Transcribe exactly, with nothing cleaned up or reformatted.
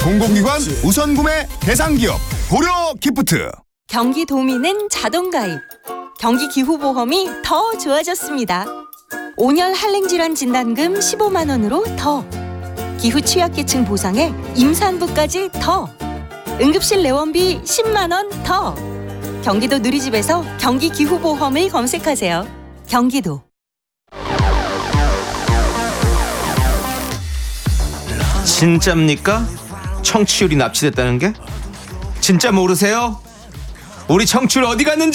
공공기관 우선 구매 대상 기업 고려 기프트. 경기도민은 자동가입. 경기기후보험이 더 좋아졌습니다. 온열 한랭질환 진단금 십오만 원으로 더. 기후 취약계층 보상에 임산부까지 더. 응급실 내원비 십만 원 더. 경기도 누리집에서 경기기후보험을 검색하세요. 경기도. 진짜입니까? 청취율이 납치됐다는 게? 진짜 모르세요? 우리 청취율 어디 갔는지